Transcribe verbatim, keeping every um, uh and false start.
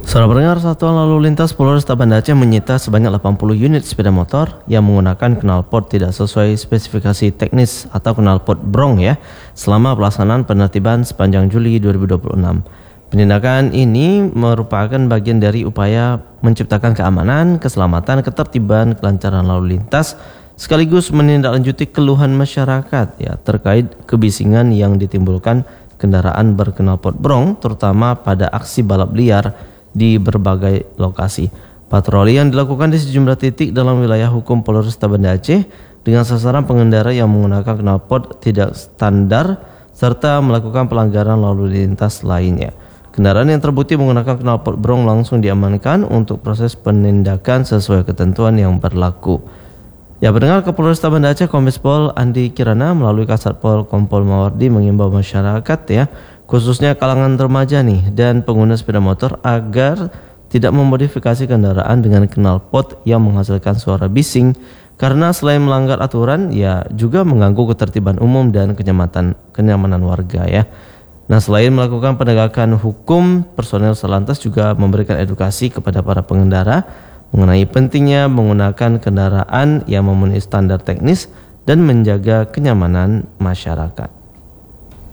Saudara pendengar, Satuan Lalu Lintas Polresta Banda Aceh menyita sebanyak delapan puluh unit sepeda motor yang menggunakan knalpot tidak sesuai spesifikasi teknis atau knalpot brong ya, selama pelaksanaan penertiban sepanjang Juli dua ribu dua puluh enam. Penindakan ini merupakan bagian dari upaya menciptakan keamanan, keselamatan, ketertiban, kelancaran lalu lintas, sekaligus menindaklanjuti keluhan masyarakat ya terkait kebisingan yang ditimbulkan kendaraan berknalpot brong, terutama pada aksi balap liar di berbagai lokasi. Patroli yang dilakukan di sejumlah titik dalam wilayah hukum Polresta Banda Aceh dengan sasaran pengendara yang menggunakan knalpot tidak standar serta melakukan pelanggaran lalu lintas lainnya. Kendaraan yang terbukti menggunakan knalpot brong langsung diamankan untuk proses penindakan sesuai ketentuan yang berlaku. Ya, pendengar, Kapolresta Banda Aceh Kombes Pol Andi Kirana melalui Kasatpol Kompol Mawardi mengimbau masyarakat ya, khususnya kalangan remaja nih dan pengguna sepeda motor agar tidak memodifikasi kendaraan dengan knalpot yang menghasilkan suara bising, karena selain melanggar aturan ya juga mengganggu ketertiban umum dan kenyamanan kenyamanan warga ya. Nah, selain melakukan penegakan hukum, personel Salantas juga memberikan edukasi kepada para pengendara mengenai pentingnya menggunakan kendaraan yang memenuhi standar teknis dan menjaga kenyamanan masyarakat.